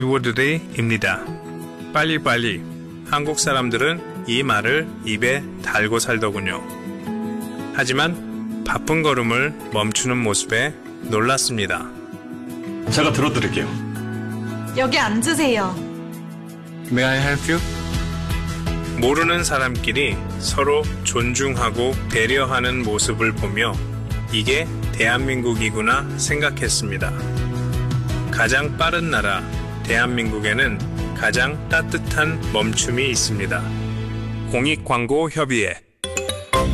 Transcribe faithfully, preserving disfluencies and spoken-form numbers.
리워드데이입니다. 빨리빨리. 한국 사람들은 이 말을 입에 달고 살더군요. 하지만 바쁜 걸음을 멈추는 모습에 놀랐습니다. 제가 들어드릴게요. 여기 앉으세요. May I help you? 모르는 사람끼리 서로 존중하고 배려하는 모습을 보며 이게 대한민국이구나 생각했습니다. 가장 빠른 나라 대한민국에는 가장 따뜻한 멈춤이 있습니다. 공익광고협의회